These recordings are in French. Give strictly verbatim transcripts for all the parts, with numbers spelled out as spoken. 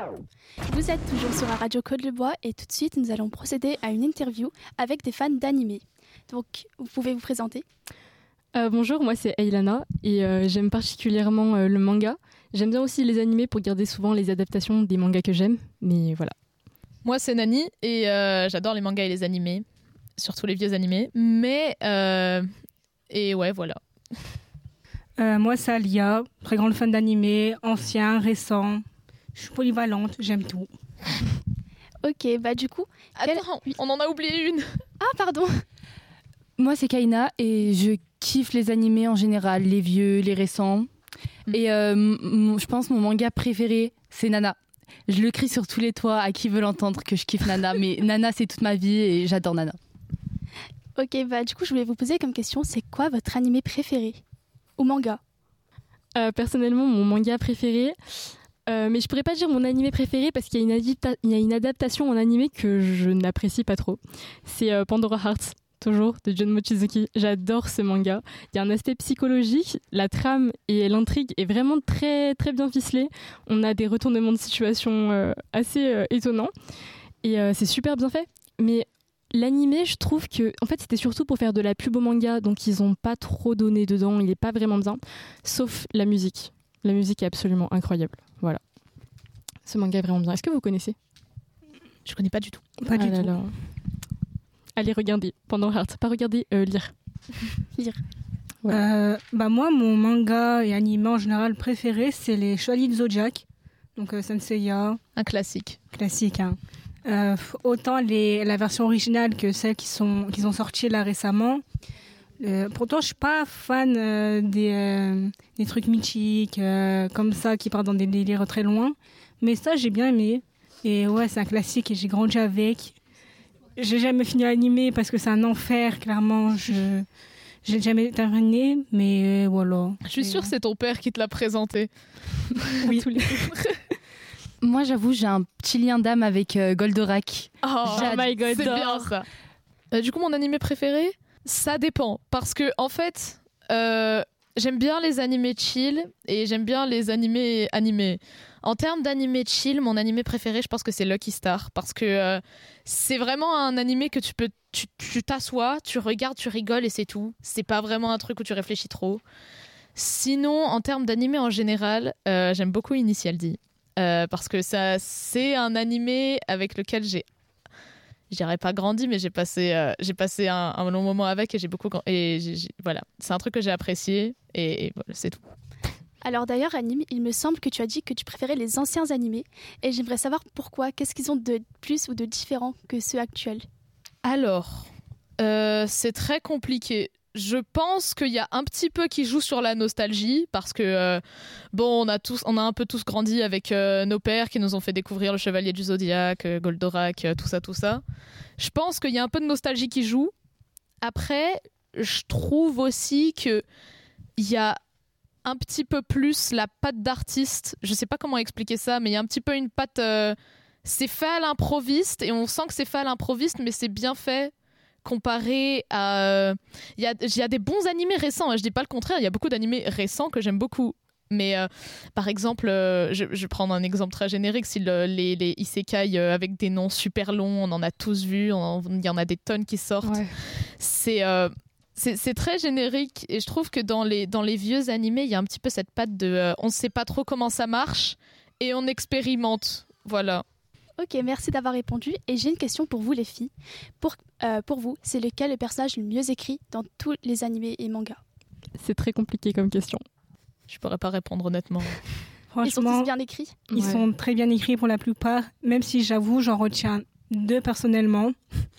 Vous êtes toujours sur la radio Côte-le-Bois et tout de suite nous allons procéder à une interview avec des fans d'animé. Donc vous pouvez vous présenter. Euh, bonjour, moi c'est Ailana et euh, j'aime particulièrement euh, le manga. J'aime bien aussi les animés pour garder souvent les adaptations des mangas que j'aime, mais voilà. Moi c'est Nani et euh, j'adore les mangas et les animés, surtout les vieux animés, mais euh, et ouais voilà. Euh, moi c'est Alia, très grande fan d'animés, anciens, récents. Je suis polyvalente, j'aime tout. Ok, bah du coup... Attends, quel... on en a oublié une. Ah pardon. Moi c'est Kaina et je kiffe les animés en général, les vieux, les récents. Mmh. Et euh, m- je pense mon manga préféré c'est Nana. Je le crie sur tous les toits à qui veut l'entendre que je kiffe Nana, mais Nana c'est toute ma vie et j'adore Nana. Ok, bah du coup je voulais vous poser comme question, c'est quoi votre animé préféré ou manga? euh, Personnellement mon manga préféré... Euh, mais je pourrais pas dire mon animé préféré parce qu'il y a une, adipta- il y a une adaptation en animé que je n'apprécie pas trop. C'est euh, Pandora Hearts, toujours, de John Mochizuki. J'adore ce manga. Il y a un aspect psychologique, la trame et l'intrigue est vraiment très, très bien ficelée. On a des retournements de situation euh, assez euh, étonnants et euh, c'est super bien fait. Mais l'animé, je trouve que, en fait, c'était surtout pour faire de la pub au manga, donc ils ont pas trop donné dedans, il est pas vraiment bien, sauf la musique. La musique est absolument incroyable. Voilà. Ce manga est vraiment bien. Est-ce que vous connaissez? Je connais pas du tout. Pas ah du là tout. Là. Allez, regardez. Pandora Hearts. Pas regarder, euh, lire. Lire. Ouais. Euh, bah moi, mon manga et anime en général préféré, c'est les Chevaliers du Zodiac. Donc euh, Senseiya. Un classique. Classique, hein. Euh, autant les, la version originale que celles qui sont, qui sont sorties là récemment. Euh, pourtant, je suis pas fan euh, des, euh, des trucs mythiques euh, comme ça qui partent dans des délires très loin. Mais ça, j'ai bien aimé. Et ouais, c'est un classique et j'ai grandi avec. J'ai jamais fini l'animé parce que c'est un enfer, clairement. Je j'ai jamais terminé, mais euh, voilà. Je suis sûre que c'est ton père qui te l'a présenté. Oui. Tous les jours. Moi, j'avoue, j'ai un petit lien d'âme avec euh, Goldorak. Oh, oh my god, c'est bien ça. Euh, du coup, mon animé préféré, ça dépend. Parce que, en fait, euh, j'aime bien les animés chill et j'aime bien les animés animés. En termes d'animé chill, mon animé préféré, je pense que c'est Lucky Star. Parce que euh, c'est vraiment un animé que tu peux. Tu, tu t'assois, tu regardes, tu rigoles et c'est tout. C'est pas vraiment un truc où tu réfléchis trop. Sinon, en termes d'animé en général, euh, j'aime beaucoup Initial D. Euh, parce que ça, c'est un animé avec lequel j'ai, je dirais pas grandi, mais j'ai passé, euh, j'ai passé un, un long moment avec et j'ai beaucoup, et j'ai, j'ai, voilà, c'est un truc que j'ai apprécié et, et voilà, c'est tout. Alors d'ailleurs, Anime, il me semble que tu as dit que tu préférais les anciens animés et j'aimerais savoir pourquoi. Qu'est-ce qu'ils ont de plus ou de différent que ceux actuels? Alors, euh, c'est très compliqué. Je pense qu'il y a un petit peu qui joue sur la nostalgie parce que euh, bon, on a tous, on a un peu tous grandi avec euh, nos pères qui nous ont fait découvrir le Chevalier du Zodiac, euh, Goldorak, euh, tout ça, tout ça. Je pense qu'il y a un peu de nostalgie qui joue. Après, je trouve aussi que il y a un petit peu plus la patte d'artiste. Je sais pas comment expliquer ça, mais il y a un petit peu une patte. Euh, c'est fait à l'improviste et on sent que c'est fait à l'improviste, mais c'est bien fait. Comparé à... Il y a, y a des bons animés récents, hein, je dis pas le contraire, il y a beaucoup d'animés récents que j'aime beaucoup. Mais euh, par exemple, euh, je, je vais prendre un exemple très générique, si le, les, les isekai euh, avec des noms super longs, on en a tous vu, il y en a des tonnes qui sortent. Ouais. C'est, euh, c'est, c'est très générique et je trouve que dans les, dans les vieux animés, il y a un petit peu cette patte de... Euh, on sait pas trop comment ça marche et on expérimente. Voilà. Ok, merci d'avoir répondu. Et j'ai une question pour vous les filles. Pour, euh, pour vous, c'est lequel le personnage le mieux écrit dans tous les animés et mangas? C'est très compliqué comme question. Je pourrais pas répondre honnêtement. Ils sont Franchement, tous bien écrits? ils Ouais. sont très bien écrits pour la plupart, même si j'avoue, j'en retiens deux personnellement.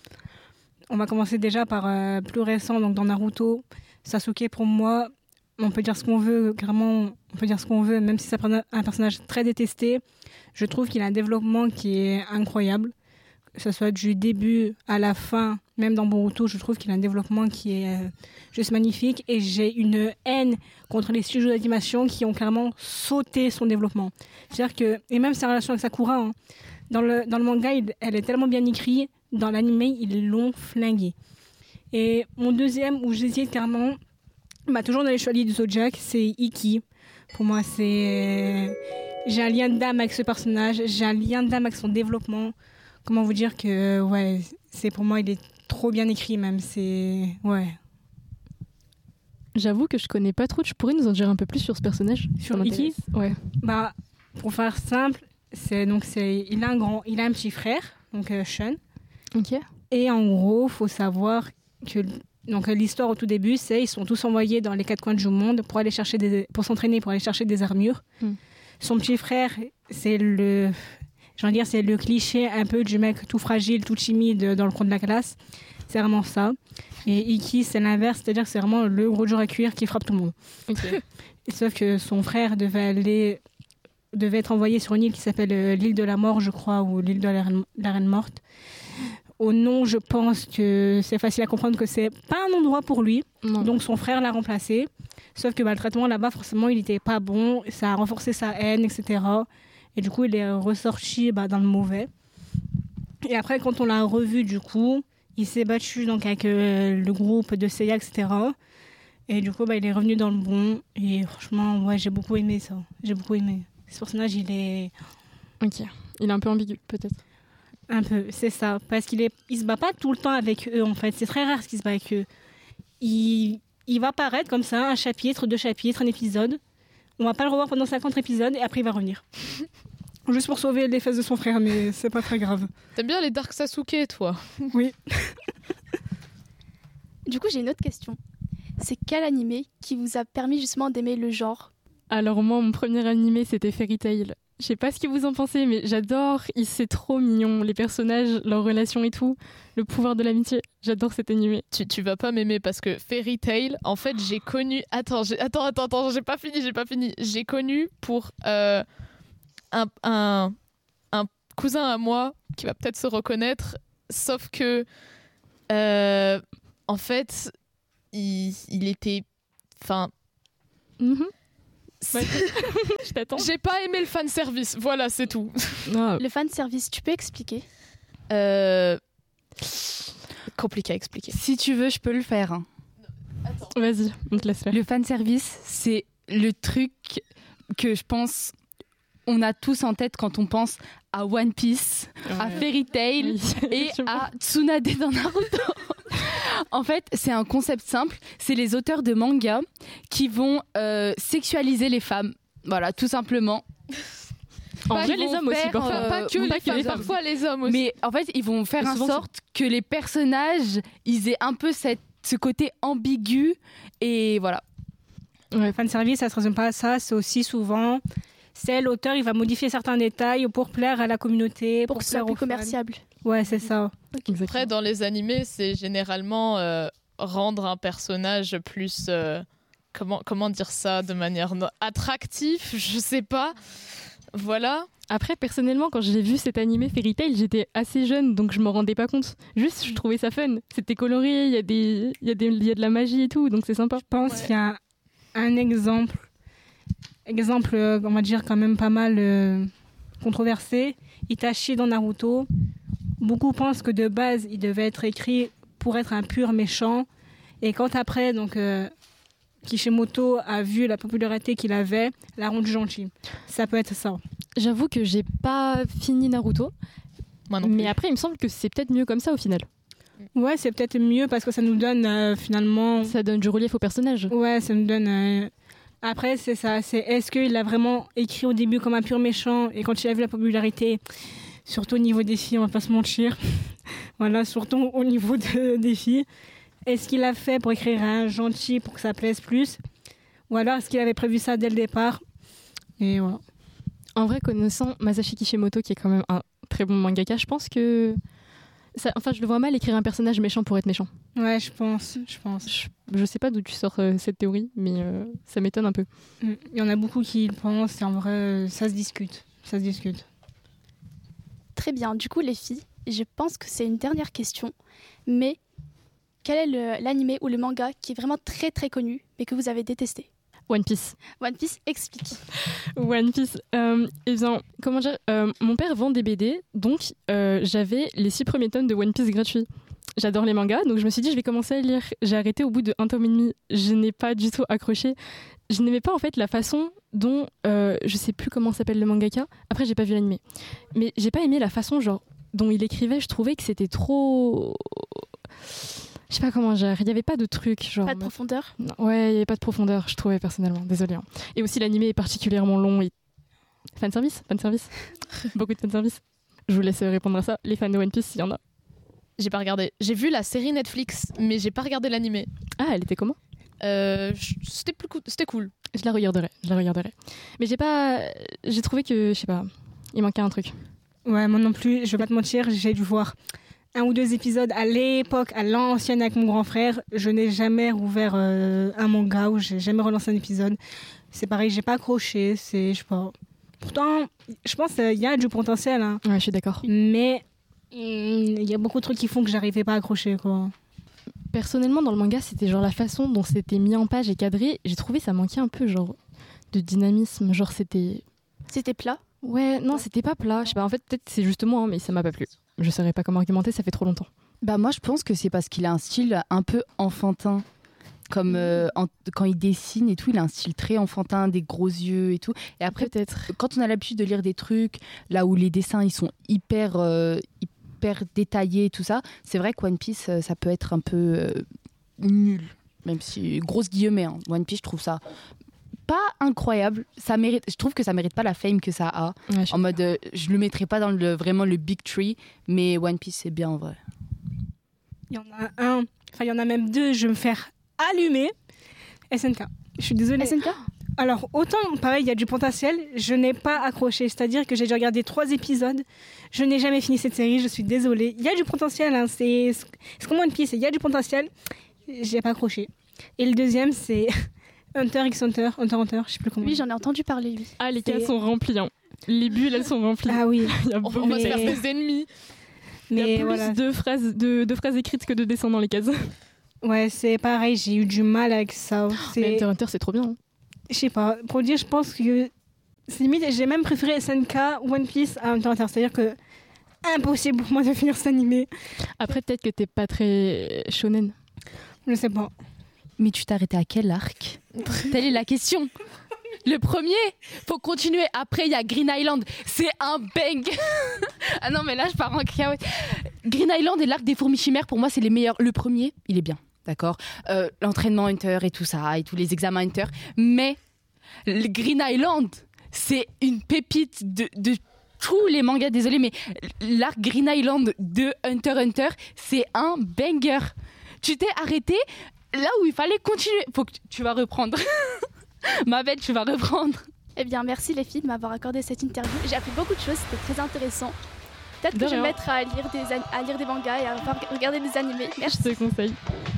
On va commencer déjà par euh, plus récent, donc dans Naruto. Sasuke, pour moi, on peut dire ce qu'on veut, clairement, on peut dire ce qu'on veut, même si c'est un personnage très détesté. Je trouve qu'il a un développement qui est incroyable. Que ce soit du début à la fin, même dans Boruto, je trouve qu'il a un développement qui est euh, juste magnifique. Et j'ai une haine contre les studios d'animation qui ont clairement sauté son développement. C'est-à-dire que, et même sa relation avec Sakura, hein, dans le, dans le manga, il, elle est tellement bien écrite, dans l'anime, ils l'ont flingué. Et mon deuxième, où j'hésite clairement, bah, toujours dans les Chevaliers du Zodiac, c'est Ikki. Pour moi, c'est... j'ai un lien d'âme avec ce personnage, j'ai un lien d'âme avec son développement. Comment vous dire que, ouais, c'est pour moi, il est trop bien écrit même. C'est, ouais. J'avoue que je connais pas trop. Tu pourrais nous en dire un peu plus sur ce personnage? Sur Ikki? Ouais. Bah, pour faire simple, c'est donc c'est, il a un grand, il a un petit frère, donc euh, Sean. Ok. Et en gros, faut savoir que donc l'histoire au tout début, c'est ils sont tous envoyés dans les quatre coins du monde pour aller chercher des, pour s'entraîner, pour aller chercher des armures. Mm. Son petit frère, c'est le, j'ai envie de dire, c'est le cliché un peu du mec tout fragile, tout timide dans le coin de la classe. C'est vraiment ça. Et Ikki, c'est l'inverse, c'est-à-dire que c'est vraiment le gros dur à cuire qui frappe tout le monde. Okay. Sauf que son frère devait aller, devait être envoyé sur une île qui s'appelle euh, l'île de la mort, je crois, ou l'île de la reine, la reine morte. Au nom, je pense que c'est facile à comprendre que c'est pas un endroit pour lui. Non. Donc son frère l'a remplacé. Sauf que bah, le traitement là-bas, forcément, il n'était pas bon. Ça a renforcé sa haine, et cetera. Et du coup, il est ressorti bah, dans le mauvais. Et après, quand on l'a revu, du coup, il s'est battu donc, avec euh, le groupe de Seiya, et cetera. Et du coup, bah, il est revenu dans le bon. Et franchement, ouais, j'ai beaucoup aimé ça. J'ai beaucoup aimé. Ce personnage, il est... Ok. Il est un peu ambigu, peut-être. Un peu, c'est ça. Parce qu'il est, il se bat pas tout le temps avec eux, en fait. C'est très rare ce qu'il se bat avec eux. Il, il va apparaître comme ça, un chapitre, deux chapitres, un épisode. On va pas le revoir pendant cinquante épisodes et après il va revenir. Juste pour sauver les fesses de son frère, mais c'est pas très grave. T'aimes bien les Dark Sasuke, toi? Oui. Du coup, j'ai une autre question. C'est quel animé qui vous a permis justement d'aimer le genre? Alors moi, mon premier animé, c'était Fairy Tail. Je sais pas ce que vous en pensez, mais j'adore. C'est trop mignon, les personnages, leurs relations et tout. Le pouvoir de l'amitié. J'adore cet animé. Tu, tu vas pas m'aimer parce que Fairy Tail, en fait, j'ai connu... Attends, j'ai... attends, attends, attends, j'ai pas fini, j'ai pas fini. J'ai connu pour euh, un, un, un cousin à moi qui va peut-être se reconnaître, sauf que, euh, en fait, il, il était... Enfin... Mm-hmm. Ouais. Je t'attends. J'ai pas aimé le fanservice, voilà, c'est tout. Non. Le fanservice, tu peux expliquer? euh... Compliqué à expliquer. Si tu veux, je peux le faire. Hein. Attends. Vas-y, on te laisse faire. Le fanservice, c'est le truc que je pense on a tous en tête quand on pense à One Piece, ouais. à Fairy Tail oui. et à Tsunade dans Naruto. En fait, c'est un concept simple. C'est les auteurs de manga qui vont euh, sexualiser les femmes. Voilà, tout simplement. En pas vrai, les hommes faire, aussi, parfois. Euh, pas que, pas les, que les femmes, parfois les hommes aussi. Mais en fait, ils vont faire en sorte que les personnages, ils aient un peu cette, ce côté ambigu. Et voilà. Ouais, fanservice, ça se résume pas à ça. C'est aussi souvent... C'est l'auteur, il va modifier certains détails pour plaire à la communauté. Pour, pour que ce soit plus commerciable. Ouais, c'est ça. Okay. Après, dans les animés, c'est généralement euh, rendre un personnage plus... Euh, comment, comment dire ça de manière no- attractif, je sais pas. Voilà. Après, personnellement, quand j'ai vu cet animé Fairy Tail, j'étais assez jeune, donc je m'en rendais pas compte. Juste, je trouvais ça fun. C'était coloré, il y a des, il y a des, il y a de la magie et tout, donc c'est sympa. Je pense ouais. qu'il y a un exemple, exemple, on va dire quand même pas mal euh, controversé. Itachi dans Naruto. Beaucoup pensent que de base, il devait être écrit pour être un pur méchant. Et quand après, donc, euh, Kishimoto a vu la popularité qu'il avait, l'a rendu gentil. Ça peut être ça. J'avoue que j'ai pas fini Naruto. Moi non plus. Mais après, il me semble que c'est peut-être mieux comme ça au final. Ouais, c'est peut-être mieux parce que ça nous donne euh, finalement... Ça donne du relief au personnage. Ouais, ça nous donne... Euh... Après, c'est ça. C'est est-ce qu'il a vraiment écrit au début comme un pur méchant et quand il a vu la popularité, surtout au niveau des filles, on va pas se mentir. Voilà, surtout au niveau de, des filles. Est-ce qu'il a fait pour écrire un gentil pour que ça plaise plus? Ou alors est-ce qu'il avait prévu ça dès le départ? Et voilà. En vrai, connaissant Masashi Kishimoto, qui est quand même un très bon mangaka, je pense que... Ça, enfin, je le vois mal écrire un personnage méchant pour être méchant. Ouais, je pense. Je pense. Je, je sais pas d'où tu sors euh, cette théorie, mais euh, ça m'étonne un peu. Il y en a beaucoup qui le pensent et en vrai, ça se discute. Ça se discute. Très bien. Du coup, les filles, je pense que c'est une dernière question. Mais quel est le, l'animé ou le manga qui est vraiment très très connu, mais que vous avez détesté? One Piece. One Piece, explique. One Piece. Euh, eh bien, comment dire euh, mon père vend des B D, donc euh, j'avais les six premiers tomes de One Piece gratuits. j'adore les mangas, donc je me suis dit je vais commencer à lire. J'ai arrêté au bout de un tome et demi. Je n'ai pas du tout accroché. Je n'aimais pas en fait la façon dont euh, je sais plus comment s'appelle le mangaka. Après j'ai pas vu l'animé, mais j'ai pas aimé la façon genre dont il écrivait. Je trouvais que c'était trop. Je sais pas comment dire. Il y avait pas de truc genre. Pas de profondeur. Non, ouais, il y avait pas de profondeur. Je trouvais personnellement. Désolée. Hein. Et aussi l'animé est particulièrement long. Et... Fan service, fan service. Beaucoup de fan service. Je vous laisse répondre à ça. Les fans de One Piece, s'il y en a. J'ai pas regardé. J'ai vu la série Netflix, mais j'ai pas regardé l'animé. Ah, elle était comment? Euh, c'était plus cool. C'était cool. Je la regarderai, je la regarderai. Mais j'ai pas, j'ai trouvé que, je sais pas, il manquait un truc. Ouais, moi non plus, je vais pas te mentir, j'ai dû voir un ou deux épisodes à l'époque, à l'ancienne avec mon grand frère. Je n'ai jamais rouvert euh, un manga ou j'ai jamais relancé un épisode. C'est pareil, j'ai pas accroché, c'est, je sais pas. Pourtant, je pense qu'il y a du potentiel, hein. Ouais, je suis d'accord. Mais il y a beaucoup de trucs qui font que j'arrivais pas à accrocher, quoi. Personnellement, dans le manga, c'était genre la façon dont c'était mis en page et cadré. J'ai trouvé ça manquait un peu genre de dynamisme. Genre c'était. C'était plat. Ouais, non, c'était pas plat. Je sais pas. En fait, peut-être c'est juste moi, hein, mais ça m'a pas plu. Je saurais pas comment argumenter. Ça fait trop longtemps. Bah moi, je pense que c'est parce qu'il a un style un peu enfantin. Comme euh, en- quand il dessine et tout, il a un style très enfantin, des gros yeux et tout. Et après, Peut-être. quand on a l'habitude de lire des trucs là où les dessins ils sont hyper euh, hyper détaillés et tout ça, c'est vrai que One Piece euh, ça peut être un peu euh, nul, même si grosse guillemets, hein. One Piece, je trouve ça pas incroyable. Ça mérite, je trouve que ça mérite pas la fame que ça a. Ouais, je suis- En mode, euh, je le mettrais pas dans le vraiment le big tree, mais One Piece c'est bien en vrai. Il y en a un, enfin il y en a même deux, je vais me faire allumer. S N K. Je suis désolée. S N K. Alors, autant, pareil, il y a du potentiel, je n'ai pas accroché. C'est-à-dire que j'ai déjà regardé trois épisodes, je n'ai jamais fini cette série, je suis désolée. Il y a du potentiel, hein, c'est, c'est comme One Piece, il y a du potentiel, j'ai pas accroché. Et le deuxième, c'est Hunter x Hunter, Hunter x Hunter, je sais plus comment. Oui, j'en ai entendu parler, lui. Ah, les c'est- cases sont remplies. Hein. Les bulles, elles sont remplies. Ah oui, Il y a, On, beaucoup- on va se mais- faire des ennemis. il y a mais plus voilà. de phrases, de, de phrases écrites que de dessins dans les cases. Ouais, c'est pareil, j'ai eu du mal avec ça. Mais C'est, Hunter x Hunter, c'est trop bien. Hein. je sais pas, pour dire, je pense que c'est limite, j'ai même préféré S N K, One Piece à Hunter x Hunter. C'est-à-dire que impossible pour moi de finir cet animé. Après, peut-être que t'es pas très shonen. Je sais pas. Mais tu t'es arrêté à quel arc? Telle est la question. Le premier, faut continuer. Après, il y a Green Island. C'est un bang. Ah non, mais là, je pars en cacahuète. Green Island et l'arc des fourmis chimères, pour moi, c'est les meilleurs. Le premier, il est bien, d'accord. Euh, L'entraînement Hunter et tout ça, et tous les examens Hunter. Mais le Green Island, c'est une pépite de, de tous les mangas. Désolé, mais l'arc Green Island de Hunter x Hunter, c'est un banger. Tu t'es arrêté là où il fallait continuer. Faut que tu, tu vas reprendre. Ma belle, tu vas reprendre. Eh bien, merci les filles de m'avoir accordé cette interview. J'ai appris beaucoup de choses, c'était très intéressant. Peut-être De que je vais rien. me mettre à lire des, an- à lire des mangas et à voir- regarder des animés. Merci. Je te conseille.